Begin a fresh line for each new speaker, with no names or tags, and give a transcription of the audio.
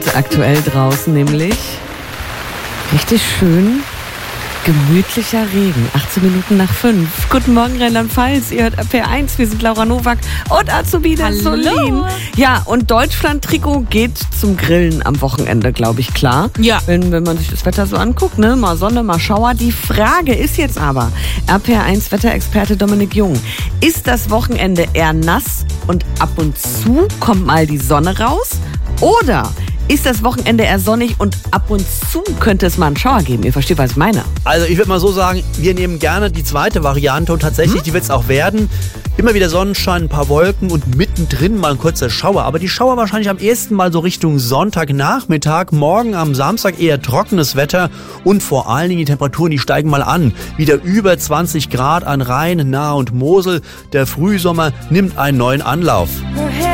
Aktuell draußen nämlich. Richtig schön. Gemütlicher Regen. 18 Minuten nach 5. Guten Morgen, Rheinland-Pfalz. Ihr hört RPR1. Wir sind Laura Nowak und Azubine Solin. Ja, und Deutschland-Trikot geht zum Grillen am Wochenende, glaube ich, klar.
Ja.
Wenn man sich das Wetter so anguckt, ne? Mal Sonne, mal Schauer. Die Frage ist jetzt aber, RPR1 Wetterexperte Dominik Jung, ist das Wochenende eher nass und ab und zu kommt mal die Sonne raus? Oder ist das Wochenende eher sonnig und ab und zu könnte es mal einen Schauer geben? Ihr versteht, was ich meine.
Also ich würde mal so sagen, wir nehmen gerne die zweite Variante und tatsächlich, die wird es auch werden. Immer wieder Sonnenschein, ein paar Wolken und mittendrin mal ein kurzer Schauer. Aber die Schauer wahrscheinlich am ehesten mal so Richtung Sonntagnachmittag. Morgen am Samstag eher trockenes Wetter und vor allen Dingen die Temperaturen, die steigen mal an. Wieder über 20 Grad an Rhein, Nahe und Mosel. Der Frühsommer nimmt einen neuen Anlauf.